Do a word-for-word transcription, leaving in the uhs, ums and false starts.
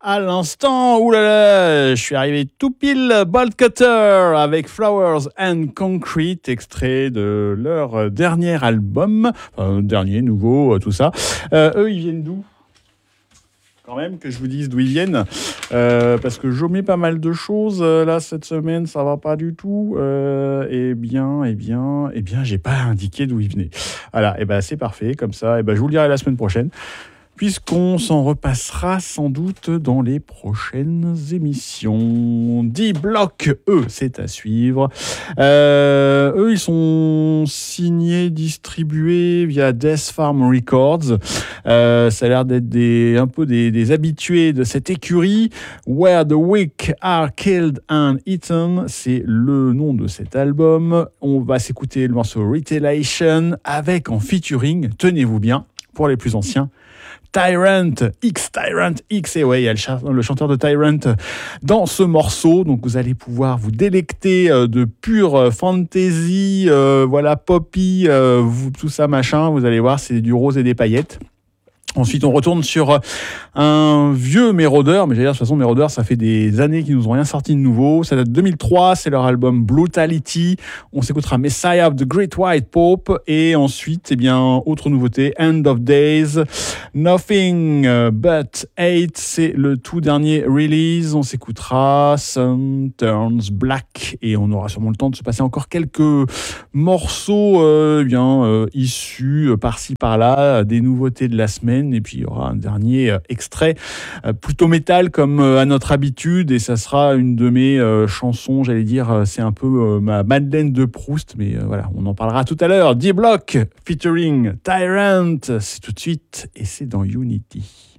À l'instant, oulala, je suis arrivé tout pile, Bolt Cutter avec Flowers and Concrete, extrait de leur dernier album, enfin, dernier, nouveau, tout ça. Euh, eux, ils viennent d'où ? Quand même que je vous dise d'où ils viennent, euh, parce que j'omets pas mal de choses euh, là cette semaine, ça va pas du tout. Euh, eh bien, eh bien, eh bien, j'ai pas indiqué d'où ils venaient. Voilà, et eh ben c'est parfait comme ça. Et eh ben je vous le dirai la semaine prochaine, puisqu'on s'en repassera sans doute dans les prochaines émissions. D-Block, eux, c'est à suivre. Euh, eux, ils sont signés, distribués via Death Farm Records. Euh, ça a l'air d'être des, un peu des, des habitués de cette écurie. Where the Weak Are Killed and Eaten, c'est le nom de cet album. On va s'écouter le morceau Retaliation avec en featuring, tenez-vous bien, pour les plus anciens, Tyrant X, Tyrant X, et ouais, il y a le, cha- le chanteur de Tyrant dans ce morceau, donc vous allez pouvoir vous délecter de pure fantasy, euh, voilà, poppy, euh, vous, tout ça machin, vous allez voir, c'est du rose et des paillettes. Ensuite, on retourne sur un vieux Marauders, mais j'allais dire, de toute façon, Marauders, ça fait des années qu'ils nous ont rien sorti de nouveau. Ça date de deux mille trois, c'est leur album Brutality. On s'écoutera Messiah of the Great White Pope. Et ensuite, eh bien, autre nouveauté, End of Days. Nothing But Hate, c'est le tout dernier release. On s'écoutera Sun Turns Black. Et on aura sûrement le temps de se passer encore quelques morceaux euh, eh bien, euh, issus euh, par-ci, par-là, des nouveautés de la semaine. Et puis il y aura un dernier euh, extrait euh, plutôt métal comme euh, à notre habitude, et ça sera une de mes euh, chansons, j'allais dire, euh, c'est un peu euh, ma Madeleine de Proust, mais euh, voilà, on en parlera tout à l'heure. D-Block featuring Tyrant, c'est tout de suite et c'est dans Unity.